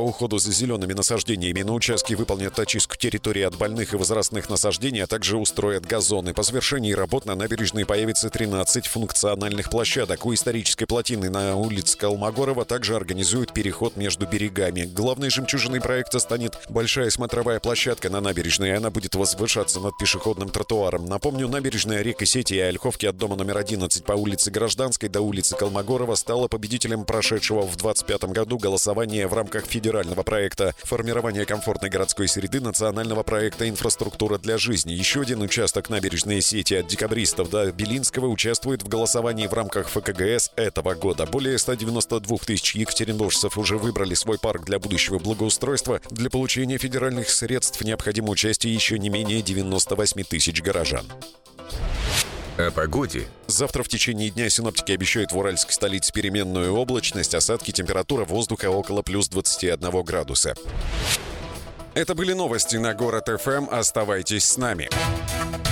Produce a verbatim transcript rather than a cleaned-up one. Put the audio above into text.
уходу за зелеными насаждениями. На участке выполнят очистку территории от больных и возрастных насаждений, а также устроят газоны. По завершении работ на набережной появится тринадцать функциональных площадок. У исторической плотины на улице Колмогорова также организуют переход между берегами. Главной жемчужиной проекта станет большая смотровая площадка на набережной. Она будет возвышаться над пешеходным тротуаром. Напомню, набережная рек Исети и Ольховки от дома номер одиннадцать по улице Гражданской до улицы Колмогорова стала победителем прошедшего в двадцать пятом году голосования в рамках федерального проекта «Формирование комфортной городской среды» национального проекта «Инфраструктура для жизни». Еще один участок набережной сети от Декабристов до Белинского участвует в голосовании в рамках эф ка гэ эс этого года. Более ста девяноста двух тысяч екатеринбуржцев уже выбрали свой парк для будущего благоустройства. Для получения федеральных средств необходимо участие еще не менее девяноста восьми тысяч горожан. О погоде. Завтра в течение дня синоптики обещают в уральской столице переменную облачность, осадки, температура воздуха около плюс двадцати одного градуса. Это были новости на Город эф эм. Оставайтесь с нами.